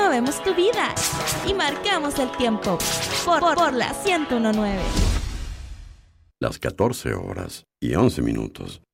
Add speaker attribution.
Speaker 1: movemos tu vida y marcamos el tiempo por la 101.9.
Speaker 2: Las 14 horas y 11 minutos.